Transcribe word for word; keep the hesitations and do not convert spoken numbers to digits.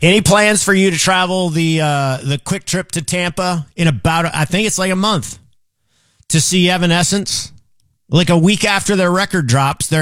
Any plans for you to travel the uh, the quick trip to Tampa in about, I think it's like a month, to see Evanescence? Like a week after their record drops, they're